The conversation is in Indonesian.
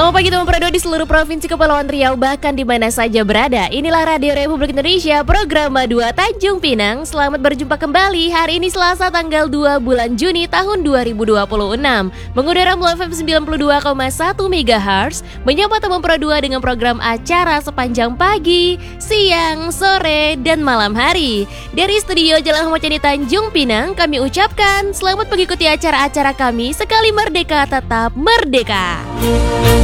Selamat pagi teman Pro2 di seluruh provinsi Kepulauan Riau, bahkan di mana saja berada. Inilah Radio Republik Indonesia, program Madua Tanjung Pinang. Selamat berjumpa kembali hari ini Selasa tanggal 2 bulan Juni tahun 2026. Mengudara melalui FM 92,1 MHz, menyapa teman Pro2 dengan program acara sepanjang pagi, siang, sore, dan malam hari. Dari studio Jalan Ahmad Yani Tanjung Pinang, kami ucapkan selamat mengikuti acara-acara kami. Sekali merdeka, tetap merdeka.